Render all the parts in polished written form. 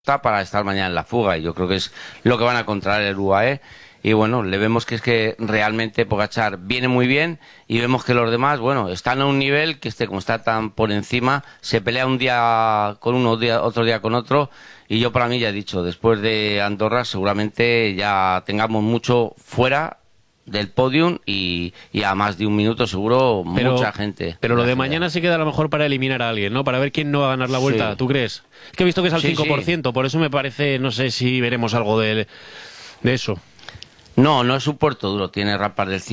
para estar mañana en la fuga, y yo creo que es lo que van a encontrar el UAE. Y bueno, le vemos que es que realmente Pogačar viene muy bien, y vemos que los demás, bueno, están a un nivel que como está tan por encima, se pelea un día con uno, otro día con otro, y yo para mí ya he dicho, después de Andorra seguramente ya tengamos mucho fuera del podium y a más de un minuto seguro mucha gente. Pero lo de mañana sí queda a lo mejor para eliminar a alguien, ¿no? Para ver quién no va a ganar la vuelta, Sí. ¿tú crees? Es que he visto que es al 5%, por eso me parece, no sé si veremos algo de eso. No, no es un puerto duro, tiene rampas del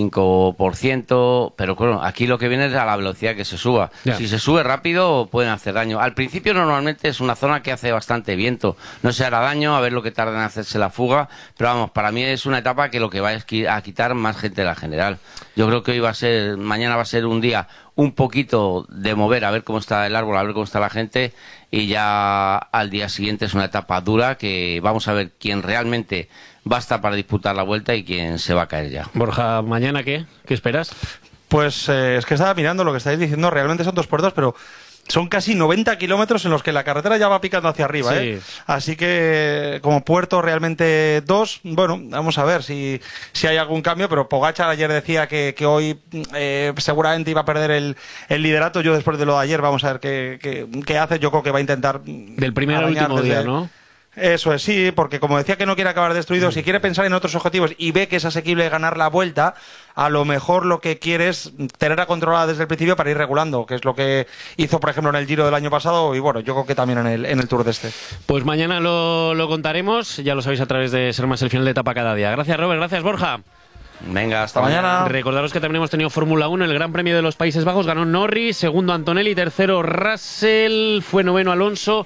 5%, pero claro, aquí lo que viene es a la velocidad que se suba. Ya. Si se sube rápido pueden hacer daño. Al principio normalmente es una zona que hace bastante viento, no se hará daño, a ver lo que tarda en hacerse la fuga, pero vamos, para mí es una etapa que lo que va es a quitar más gente de la general. Yo creo que mañana va a ser un día un poquito de mover, a ver cómo está el árbol, a ver cómo está la gente, y ya al día siguiente es una etapa dura que vamos a ver quién realmente basta para disputar la vuelta y quién se va a caer ya. Borja, ¿mañana qué? ¿Qué esperas? Pues es que estaba mirando lo que estáis diciendo, realmente son 2 puertos, pero son casi 90 kilómetros en los que la carretera ya va picando hacia arriba, Sí. ¿eh? Así que como puerto realmente 2, bueno, vamos a ver si hay algún cambio, pero Pogačar ayer decía que hoy seguramente iba a perder el liderato. Yo después de lo de ayer vamos a ver qué hace. Yo creo que va a intentar Del primer al arañar último día, ¿no? Eso es, sí, porque como decía que no quiere acabar destruido, si quiere pensar en otros objetivos y ve que es asequible ganar la vuelta, a lo mejor lo que quiere es tenerla controlada desde el principio para ir regulando, que es lo que hizo, por ejemplo, en el Giro del año pasado, y bueno, yo creo que también en el Tour de este. Pues mañana lo contaremos, ya lo sabéis a través de Ser Más el final de etapa cada día. Gracias, Robert, gracias, Borja. Venga, hasta mañana. mañana. Recordaros que también hemos tenido Fórmula 1 en el Gran Premio de los Países Bajos. Ganó Norris, segundo Antonelli, tercero Russell, fue noveno Alonso,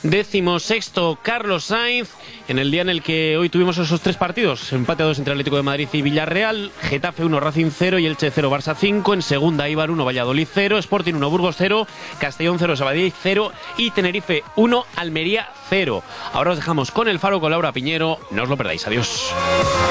16º Carlos Sainz. En el día en el que hoy tuvimos esos 3 partidos, empate a 2 entre Atlético de Madrid y Villarreal, Getafe 1, Racing 0 y Elche 0, Barça 5. En segunda, Eibar 1, Valladolid 0, Sporting 1, Burgos 0, Castellón 0, Sabadell 0 y Tenerife 1, Almería 0. Ahora os dejamos con El Faro, con Laura Piñero. No os lo perdáis. Adiós.